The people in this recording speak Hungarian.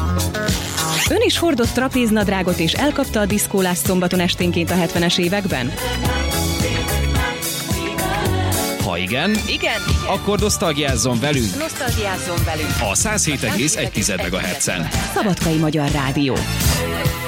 Ön is hordott trapéznadrágot és elkapta a diszkólást szombaton esténként a 70-es években? Ha igen, akkor nosztalgiázzon velünk a 107,1 MHz-en. Szabadkai Magyar Rádió.